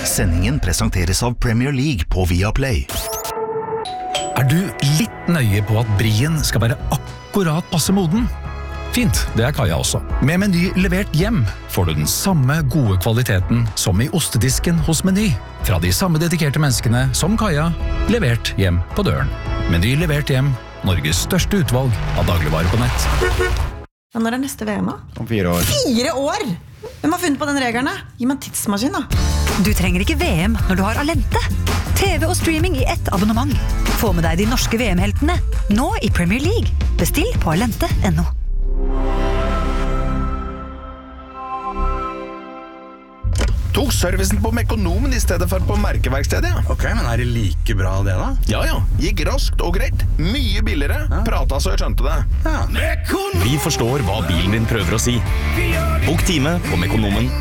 Sendingen presenteres av Premier League på Viaplay. Du litt nøye på at brien skal være akkurat passe moden? Fint, det Kaja også. Med Meny levert hjem får du den samme gode kvaliteten som i ostedisken hos Meny. Fra de samme dedikerte menneskene som Kaja, levert hjem på døren. Meny levert hjem, Norges største utvalg av dagligvarer på nett. Når neste VM da? Om 4 år. 4 år? Hvem har funnet på den regelen da? Gi meg en tidsmaskin da. Du trenger ikke VM når du har Alente. TV og streaming i ett abonnement. Få med deg de norske VM-heltene, nå i Premier League. Bestill på alente.no. Tok servicen på Mekonomen i stedet for på merkeverkstedet, ja. Ok, men det like bra det da? Ja, gikk raskt og greit. Mye billigere. Prata så jeg skjønte det. Ja. Vi forstår hva bilen din prøver å si. Bok time på mekonomen.no.